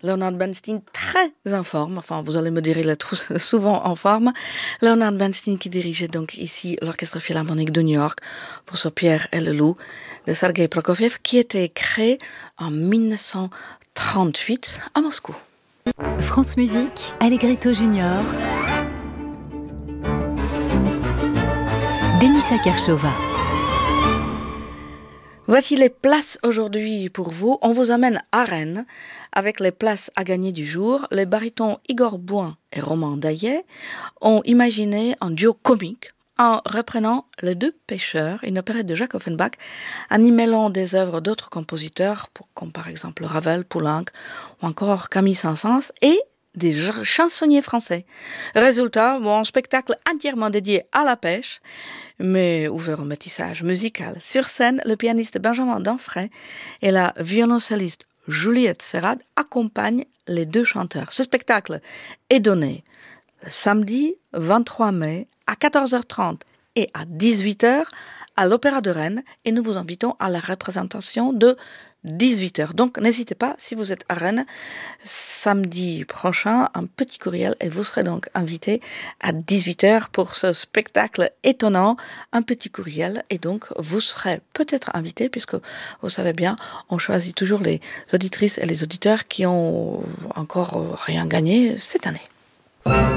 Leonard Bernstein très en forme, enfin vous allez me dire il est trop souvent en forme. Leonard Bernstein qui dirigeait donc ici l'Orchestre Philharmonique de New York pour ce Pierre et le Loup de Sergei Prokofiev qui était créé en 1938 à Moscou. France Musique, Allegretto Junior, Denisa Kershova. Voici les places aujourd'hui pour vous. On vous amène à Rennes avec les places à gagner du jour. Les barytons Igor Bouin et Roman Daillet ont imaginé un duo comique en reprenant Les Deux Pêcheurs, une opérette de Jacques Offenbach, en y mêlant des œuvres d'autres compositeurs, comme par exemple Ravel, Poulenc ou encore Camille Saint-Saëns, et des chansonniers français. Résultat, un spectacle entièrement dédié à la pêche, mais ouvert au métissage musical. Sur scène, le pianiste Benjamin Danfray et la violoncelliste Juliette Serrade accompagnent les deux chanteurs. Ce spectacle est donné le samedi 23 mai à 14h30 et à 18h à l'Opéra de Rennes et nous vous invitons à la représentation de 18h. Donc n'hésitez pas, si vous êtes à Rennes, samedi prochain, un petit courriel et vous serez donc invité à 18h pour ce spectacle étonnant, un petit courriel et donc vous serez peut-être invité puisque vous savez bien, on choisit toujours les auditrices et les auditeurs qui ont encore rien gagné cette année.